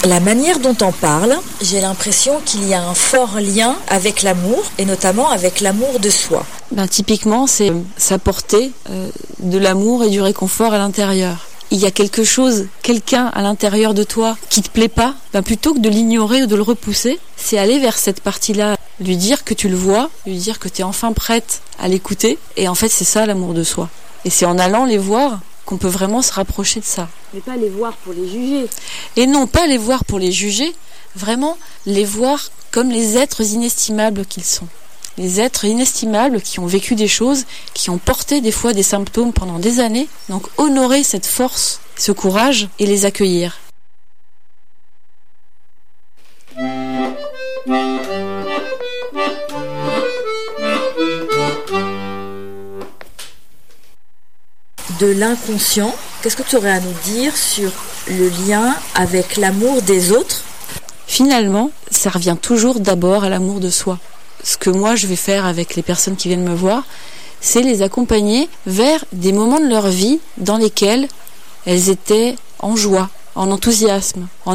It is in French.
La manière dont on parle, j'ai l'impression qu'il y a un fort lien avec l'amour, et notamment avec l'amour de soi. Typiquement, c'est s'apporter de l'amour et du réconfort à l'intérieur. Il y a quelque chose, quelqu'un à l'intérieur de toi qui te plaît pas, plutôt que de l'ignorer ou de le repousser, c'est aller vers cette partie-là, lui dire que tu le vois, lui dire que tu es enfin prête à l'écouter. Et en fait, c'est ça l'amour de soi. Et c'est en allant les voir qu'on peut vraiment se rapprocher de ça. Mais pas les voir pour les juger. Et non, pas les voir pour les juger, vraiment les voir comme les êtres inestimables qu'ils sont. Les êtres inestimables qui ont vécu des choses, qui ont porté des fois des symptômes pendant des années. Donc honorer cette force, ce courage et les accueillir. De l'inconscient, qu'est-ce que tu aurais à nous dire sur le lien avec l'amour des autres ? Finalement, ça revient toujours d'abord à l'amour de soi. Ce que moi je vais faire avec les personnes qui viennent me voir, c'est les accompagner vers des moments de leur vie dans lesquels elles étaient en joie, en enthousiasme, en